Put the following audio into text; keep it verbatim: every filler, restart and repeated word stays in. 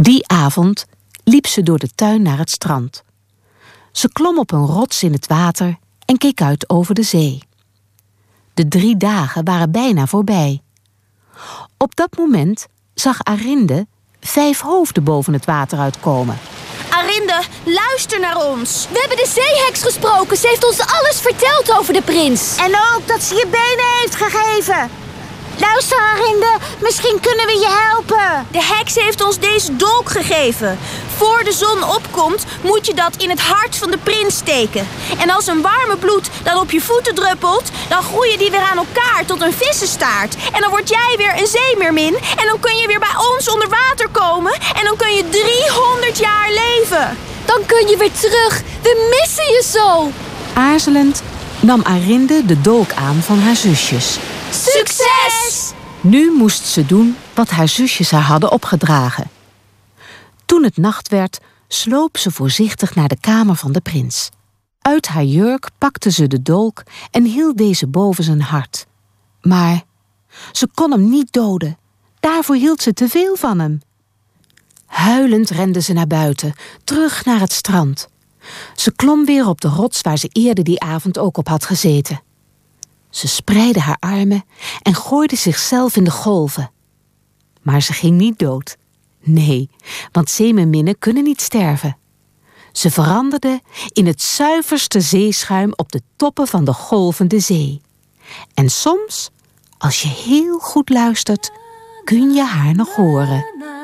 Die avond liep ze door de tuin naar het strand. Ze klom op een rots in het water en keek uit over de zee. De drie dagen waren bijna voorbij. Op dat moment zag Arinde vijf hoofden boven het water uitkomen. Arinde, luister naar ons. We hebben de zeeheks gesproken. Ze heeft ons alles verteld over de prins. En ook dat ze je benen heeft gegeven. Luister, Arinde, misschien kunnen we je helpen. De heks heeft ons deze dolk gegeven. Voor de zon opkomt, moet je dat in het hart van de prins steken. En als een warme bloed dan op je voeten druppelt, dan groeien die weer aan elkaar tot een vissenstaart. En dan word jij weer een zeemeermin. En dan kun je weer bij ons onder water komen. En dan kun je driehonderd jaar leven. Dan kun je weer terug. We missen je zo. Aarzelend nam Arinde de dolk aan van haar zusjes. Succes! Nu moest ze doen wat haar zusjes haar hadden opgedragen. Toen het nacht werd, sloop ze voorzichtig naar de kamer van de prins. Uit haar jurk pakte ze de dolk en hield deze boven zijn hart. Maar ze kon hem niet doden. Daarvoor hield ze te veel van hem. Huilend rende ze naar buiten, terug naar het strand. Ze klom weer op de rots waar ze eerder die avond ook op had gezeten. Ze spreidde haar armen en gooide zichzelf in de golven. Maar ze ging niet dood. Nee, want zeemeerminnen kunnen niet sterven. Ze veranderde in het zuiverste zeeschuim op de toppen van de golvende zee. En soms, als je heel goed luistert, kun je haar nog horen.